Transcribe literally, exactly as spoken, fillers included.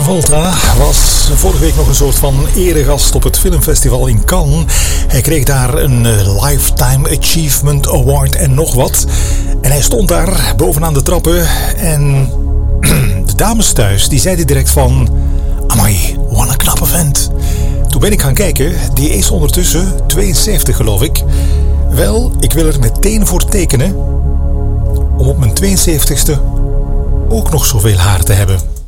Travolta was vorige week nog een soort van eregast op het filmfestival in Cannes. Hij kreeg daar een Lifetime Achievement Award en nog wat. En hij stond daar bovenaan de trappen en de dames thuis die zeiden direct van... Amai, wat een knappe vent. Toen ben ik gaan kijken, die is ondertussen tweeënzeventig geloof ik. Wel, ik wil er meteen voor tekenen om op mijn tweeënzeventigste ook nog zoveel haar te hebben.